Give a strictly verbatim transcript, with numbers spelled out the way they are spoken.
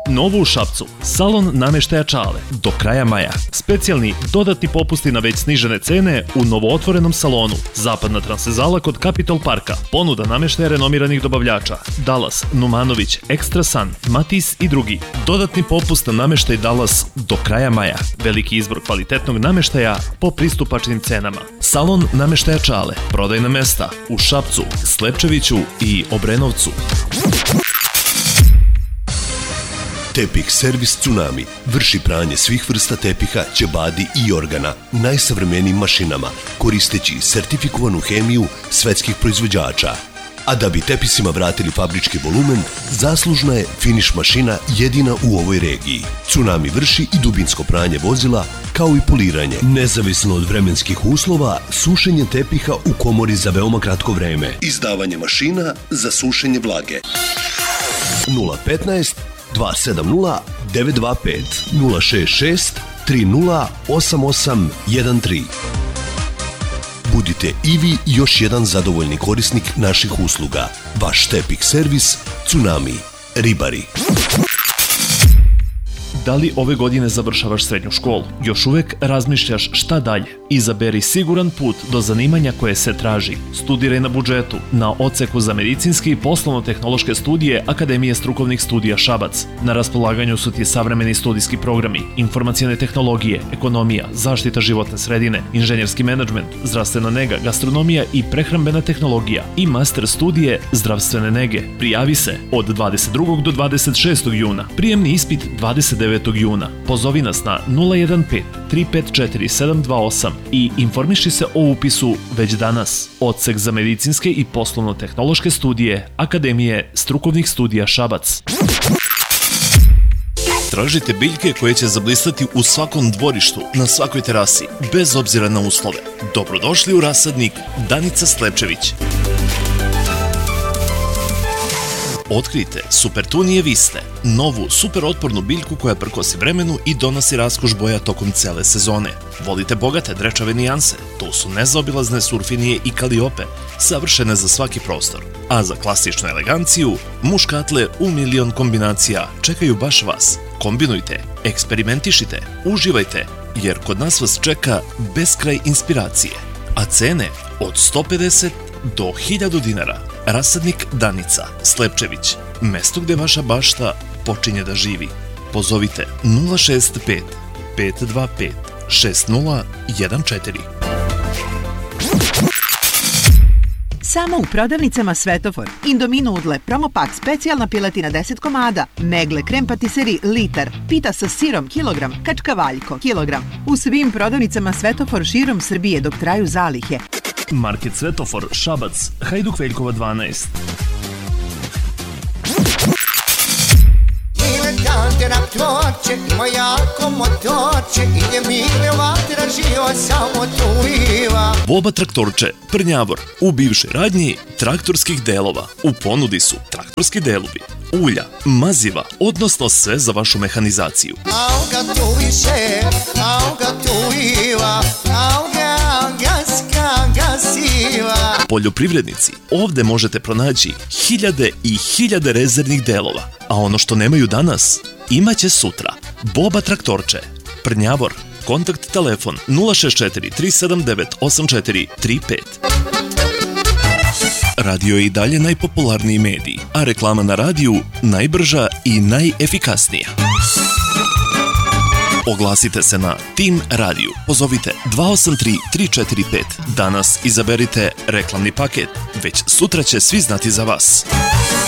Novo u Šapcu, salon nameštaja Čale, do kraja maja. Specijalni dodatni popusti na već snižene cene u novootvorenom salonu. Zapadna transvezala kod Capitol Parka. Ponuda nameštaja renomiranih dobavljača. Dallas, Numanović, Extra Sun, Matis i drugi. Dodatni popust na nameštaj Dallas do kraja maja. Veliki izbor kvalitetnog nameštaja po pristupačnim cenama. Salon nameštaja Čale, prodajna mesta u Šapcu, Slepčeviću i Obrenovcu. Tepih servis Tsunami vrši pranje svih vrsta tepiha, ćebadi i organa najsavremenijim mašinama, koristeći sertifikovanu hemiju svetskih proizvođača. A da bi tepisima vratili fabrički volumen, zaslužna je finiš mašina jedina u ovoj regiji. Tsunami vrši i dubinsko pranje vozila, kao i poliranje. Nezavisno od vremenskih uslova, sušenje tepiha u komori za veoma kratko vreme. Izdavanje mašina za sušenje vlage. nula petnaest dva sedam nula devet dva pet nula šest šest tri nula osam osam jedan tri. Budite i vi još jedan zadovoljni korisnik naših usluga. Vaš tepih servis Tsunami. Ribari. Da li ove godine završavaš srednju školu? Još uvek razmišljaš šta dalje? Izaberi siguran put do zanimanja koje se traži. Studiraj na budžetu, na odseku za medicinske i poslovno-tehnološke studije Akademije strukovnih studija Šabac. Na raspolaganju su ti savremeni studijski programi, informacijne tehnologije, ekonomija, zaštita životne sredine, inženjerski menadžment, zdravstvena nega, gastronomija i prehrambena tehnologija i master studije zdravstvene nege. Prijavi se od dvadeset drugog do dvadeset šestog juna. Prijemni ispit dvadeset devetog juna. Pozovi nas na nula jedan pet tri pet četiri sedam dva osam i informiši se o upisu već danas. Odsek za medicinske i poslovno-tehnološke studije Akademije strukovnih studija Šabac. Tražite biljke koje će zablistati u svakom dvorištu, na svakoj terasi, bez obzira na uslove. Dobrodošli u rasadnik Danica Slepčević. Otkrijte Supertunije Viste, novu super otpornu biljku koja prkosi vremenu i donosi raskoš boja tokom cele sezone. Volite bogate drečave nijanse, to su nezaobilazne surfinije i kaliope, savršene za svaki prostor. A za klasičnu eleganciju, muškatle u milion kombinacija čekaju baš vas. Kombinujte, eksperimentišite, uživajte, jer kod nas vas čeka beskraj inspiracije, a cene od sto pedeset do hiljadu dinara. Rasadnik Danica Slepčević, mesto gde vaša bašta počinje da živi. Pozovite nula šest pet pet dva pet šest nula jedan četiri. Samo u prodavnicama Svetofor. Indomie nudle, promopak, specijalna piletina deset komada, megle, krem patiseri, litar, pita sa sirom, kilogram, kačkavaljko, kilogram. U svim prodavnicama Svetofor širom Srbije dok traju zalihe. Market Svetofor, Šabac, Hajduk Veljkova dvanaest. Diletante raptorče, ima jako motorče, ide mile vatra, živo samo tu iva. Boba traktorče, Prnjavor, u bivšoj radnji traktorskih delova. U ponudi su traktorski delovi, ulja, maziva, odnosno sve za vašu mehanizaciju. Auga tu više, auga tu iva, auga gaska gasiva. Poljoprivrednici, ovde možete pronaći hiljade i hiljade rezervnih delova, a ono što nemaju danas, imaće sutra. Boba traktorče, Prnjavor, kontakt telefon nula šest četiri tri sedam devet osam četiri tri pet. Radio je i dalje najpopularniji medij, a reklama na radiju najbrža i najefikasnija. Oglasite se na Tim Radio. Pozovite dva osam tri tri četiri pet. Danas izaberite reklamni paket. Već sutra će svi znati za vas.